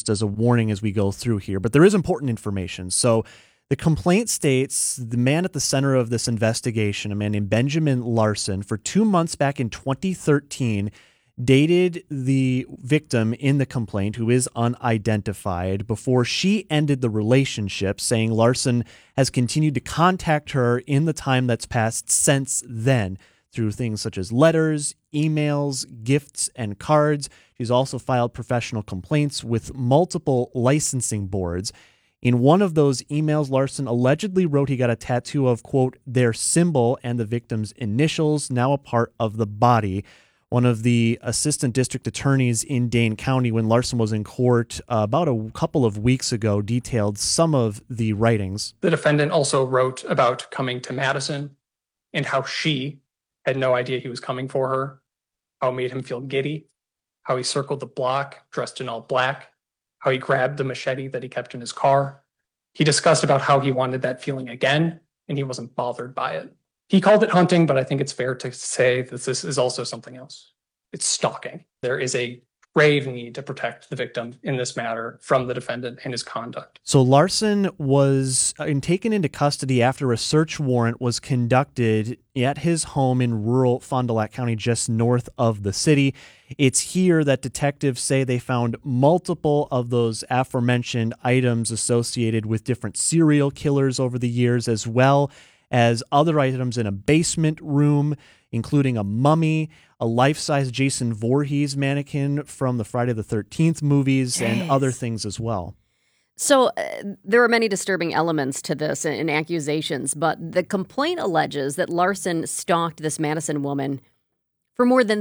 just as a warning as we go through here. But there is important information. So the complaint states the man at the center of this investigation, a man named Benjamin Larson, for 2 months back in 2013, dated the victim in the complaint, who is unidentified, before she ended the relationship, saying Larson has continued to contact her in the time that's passed since then through things such as letters, emails, gifts, and cards. She's also filed professional complaints with multiple licensing boards. In one of those emails, Larson allegedly wrote he got a tattoo of, quote, their symbol and the victim's initials, now a part of the body. One of the assistant district attorneys in Dane County, when Larson was in court about a couple of weeks ago, detailed some of the writings. The defendant also wrote about coming to Madison and how she had no idea he was coming for her, how it made him feel giddy, how he circled the block dressed in all black, how he grabbed the machete that he kept in his car. He discussed about how he wanted that feeling again, and he wasn't bothered by it. He called it hunting, but I think it's fair to say that this is also something else. It's stalking. There is a grave need to protect the victim in this matter from the defendant and his conduct. So Larson was taken into custody after a search warrant was conducted at his home in rural Fond du Lac County, just north of the city. It's here that detectives say they found multiple of those aforementioned items associated with different serial killers over the years, as well as other items in a basement room, including a mummy, a life-size Jason Voorhees mannequin from the Friday the 13th movies, and other things as well. So there are many disturbing elements to this and accusations, but the complaint alleges that Larson stalked this Madison woman for more than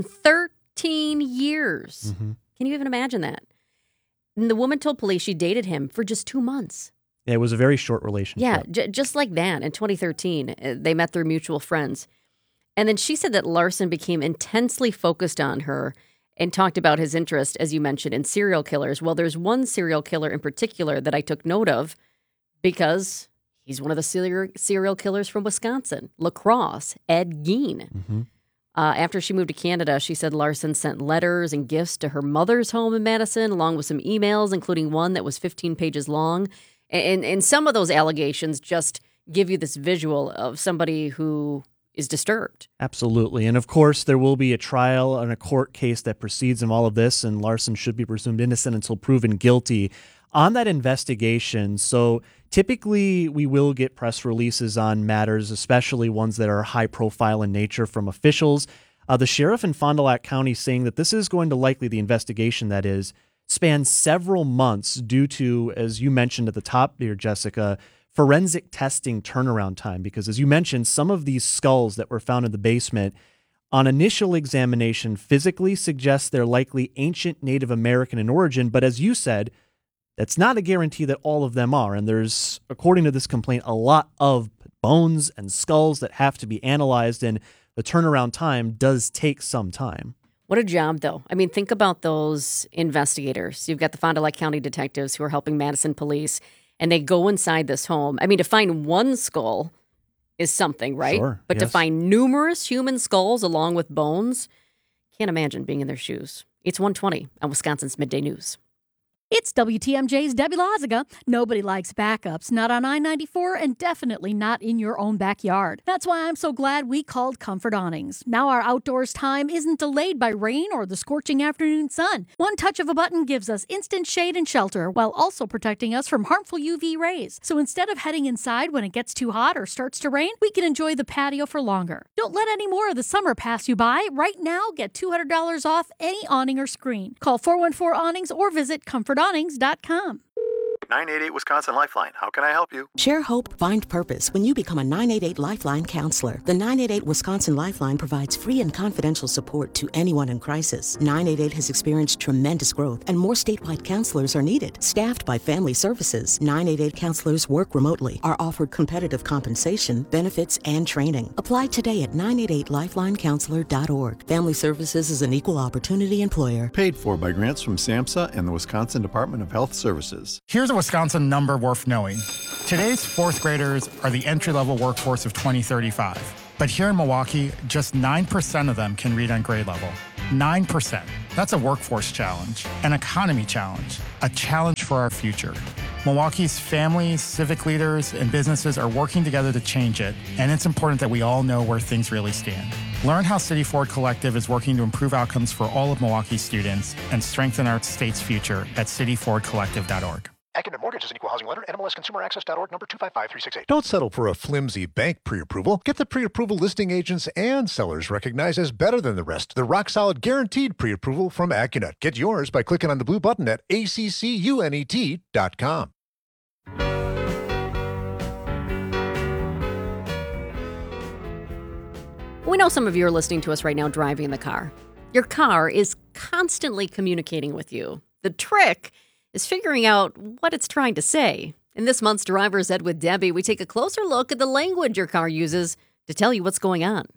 13 years. Mm-hmm. Can you even imagine that? And the woman told police she dated him for just 2 months. Yeah, it was a very short relationship. Yeah, just like that. In 2013, they met through mutual friends. And then she said that Larson became intensely focused on her and talked about his interest, as you mentioned, in serial killers. Well, there's one serial killer in particular that I took note of because he's one of the serial killers from Wisconsin, La Crosse, Ed Gein. Mm-hmm. After she moved to Canada, she said Larson sent letters and gifts to her mother's home in Madison, along with some emails, including one that was 15 pages long. And some of those allegations just give you this visual of somebody who is disturbed. Absolutely. And of course, there will be a trial and a court case that precedes in all of this, and Larson should be presumed innocent until proven guilty on that investigation. So typically, we will get press releases on matters, especially ones that are high profile in nature, from officials. The sheriff in Fond du Lac County saying that this is going to likely, the investigation that is, span several months due to, as you mentioned at the top here, Jessica, forensic testing turnaround time. Because as you mentioned, some of these skulls that were found in the basement on initial examination physically suggest they're likely ancient Native American in origin. But as you said, that's not a guarantee that all of them are. And there's, according to this complaint, a lot of bones and skulls that have to be analyzed. And the turnaround time does take some time. What a job, though. I mean, think about those investigators. You've got the Fond du Lac County detectives who are helping Madison police, and they go inside this home. I mean, to find one skull is something, right? Sure, but yes. To find numerous human skulls along with bones, can't imagine being in their shoes. It's 1:20 on Wisconsin's Midday News. It's WTMJ's Debbie Loziga. Nobody likes backups, not on I-94 and definitely not in your own backyard. That's why I'm so glad we called Comfort Awnings. Now our outdoors time isn't delayed by rain or the scorching afternoon sun. One touch of a button gives us instant shade and shelter while also protecting us from harmful UV rays. So instead of heading inside when it gets too hot or starts to rain, we can enjoy the patio for longer. Don't let any more of the summer pass you by. Right now, get $200 off any awning or screen. Call 414-Awnings or visit comfortawnings.com. 988 Wisconsin Lifeline. How can I help you? Share hope, find purpose when you become a 988 Lifeline counselor. The 988 Wisconsin Lifeline provides free and confidential support to anyone in crisis. 988 has experienced tremendous growth and more statewide counselors are needed. Staffed by Family Services, 988 counselors work remotely, are offered competitive compensation, benefits, and training. Apply today at 988lifelinecounselor.org. Family Services is an equal opportunity employer. Paid for by grants from SAMHSA and the Wisconsin Department of Health Services. Here's a Wisconsin number worth knowing. Today's fourth graders are the entry-level workforce of 2035. But here in Milwaukee, just 9% of them can read on grade level. 9%. That's a workforce challenge, an economy challenge, a challenge for our future. Milwaukee's families, civic leaders, and businesses are working together to change it, and it's important that we all know where things really stand. Learn how City Ford Collective is working to improve outcomes for all of Milwaukee's students and strengthen our state's future at cityfordcollective.org. Accident Mortgage is an equal housing lender. NMLSConsumerAccess.org, number 255368. Don't settle for a flimsy bank pre-approval. Get the pre-approval listing agents and sellers recognized as better than the rest. The rock-solid guaranteed pre-approval from Accunet. Get yours by clicking on the blue button at accunet.com. We know some of you are listening to us right now driving in the car. Your car is constantly communicating with you. The trick is figuring out what it's trying to say. In this month's Driver's Ed with Debbie, we take a closer look at the language your car uses to tell you what's going on.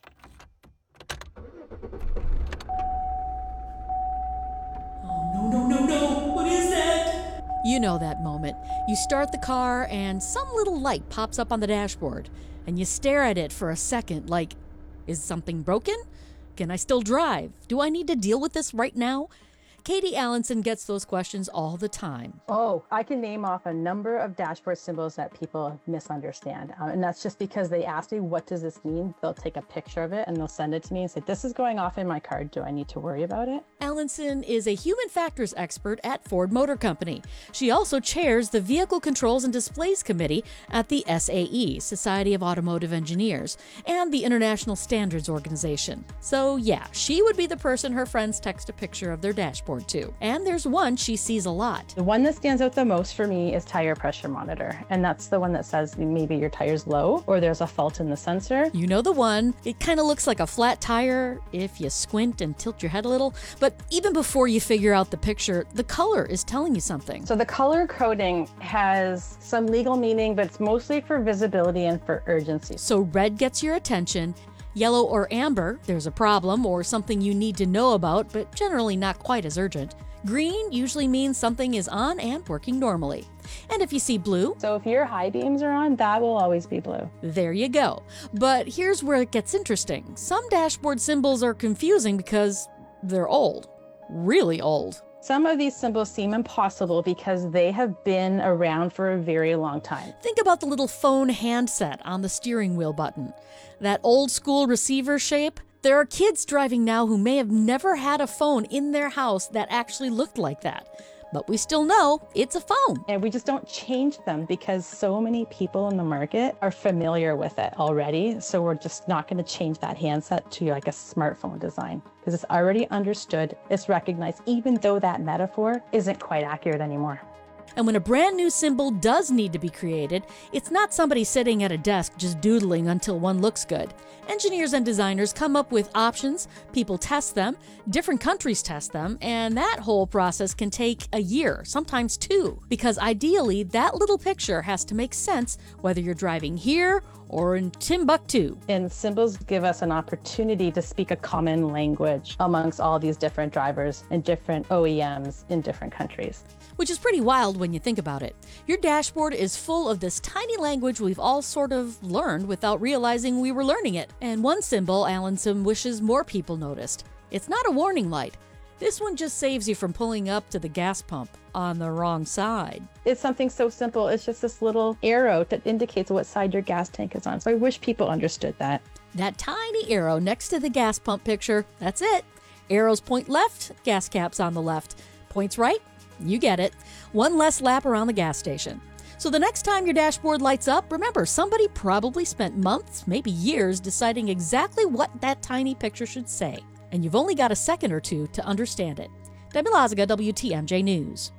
Oh, no. What is that? You know that moment. You start the car and some little light pops up on the dashboard, and you stare at it for a second like, is something broken? Can I still drive? Do I need to deal with this right now? Katie Allenson gets those questions all the time. Oh, I can name off a number of dashboard symbols that people misunderstand. And that's just because they ask me, what does this mean? They'll take a picture of it and they'll send it to me and say, this is going off in my car. Do I need to worry about it? Allenson is a human factors expert at Ford Motor Company. She also chairs the Vehicle Controls and Displays Committee at the SAE, Society of Automotive Engineers, and the International Standards Organization. So yeah, she would be the person her friends text a picture of their dashboard to. And there's one she sees a lot. The one that stands out the most for me is tire pressure monitor. And that's the one that says maybe your tire's low or there's a fault in the sensor. You know the one. It kind of looks like a flat tire if you squint and tilt your head a little. But even before you figure out the picture, the color is telling you something. So the color coding has some legal meaning, but it's mostly for visibility and for urgency. So red gets your attention. Yellow or amber, there's a problem or something you need to know about, but generally not quite as urgent. Green usually means something is on and working normally. And if you see blue, so if your high beams are on, that will always be blue. There you go. But here's where it gets interesting. Some dashboard symbols are confusing because they're old. Really old. Some of these symbols seem impossible because they have been around for a very long time. Think about the little phone handset on the steering wheel button. That old school receiver shape. There are kids driving now who may have never had a phone in their house that actually looked like that. But we still know it's a phone. And we just don't change them because so many people in the market are familiar with it already. So we're just not going to change that handset to like a smartphone design because it's already understood, it's recognized, even though that metaphor isn't quite accurate anymore. And when a brand new symbol does need to be created, it's not somebody sitting at a desk just doodling until one looks good. Engineers and designers come up with options, people test them, different countries test them, and that whole process can take a year, sometimes two, because ideally that little picture has to make sense whether you're driving here or in Timbuktu. And symbols give us an opportunity to speak a common language amongst all these different drivers and different OEMs in different countries. Which is pretty wild when you think about it. Your dashboard is full of this tiny language we've all sort of learned without realizing we were learning it. And one symbol Allenson wishes more people noticed. It's not a warning light. This one just saves you from pulling up to the gas pump on the wrong side. It's something so simple. It's just this little arrow that indicates what side your gas tank is on. So I wish people understood that. That tiny arrow next to the gas pump picture, that's it. Arrows point left, gas cap's on the left. Points right, you get it. One less lap around the gas station. So the next time your dashboard lights up, remember, somebody probably spent months, maybe years, deciding exactly what that tiny picture should say. And you've only got a second or two to understand it. Debbie Loziga, WTMJ News.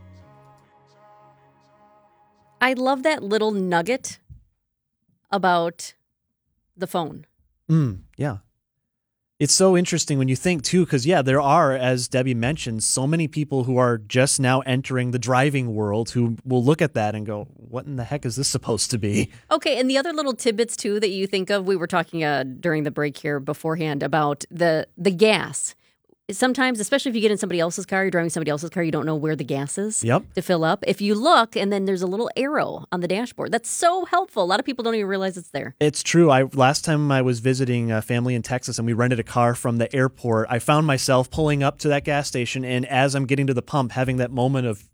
I love that little nugget about the phone. Yeah. It's so interesting when you think, too, because, yeah, there are, as Debbie mentioned, so many people who are just now entering the driving world who will look at that and go, what in the heck is this supposed to be? Okay, and the other little tidbits, too, that you think of, we were talking during the break here beforehand about the gas. sometimes, especially if you get in somebody else's car, you're driving somebody else's car, you don't know where the gas is Yep. to fill up. If you look and then there's a little arrow on the dashboard, that's so helpful. A lot of people don't even realize it's there. It's true. Last time I was visiting a family in Texas and we rented a car from the airport, I found myself pulling up to that gas station, and as I'm getting to the pump, having that moment of